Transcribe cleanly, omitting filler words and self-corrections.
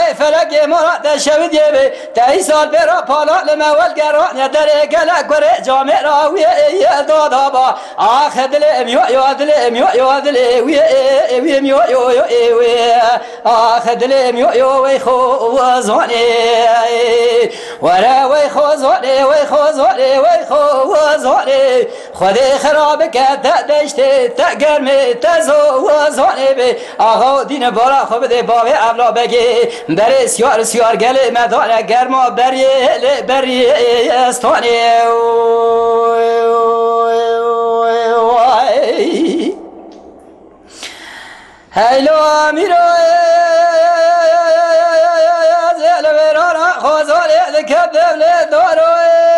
فلک مراد شود یه تایی سال برا پالا لمول گران در گلک گره جامع را وی دادا با آخ دل میو یو دل میو یو دل وی میو یو وی آخ دل میو یو وی خو زانی ورا وی خو زانی وی خو زانی وی خو زانی خود خراب کرد دشته تگرم تزو زانی به آقا دین بالا خوب ده باوی اولا بگی بر سیار گل مدان گرما بری استانی هیلو میرو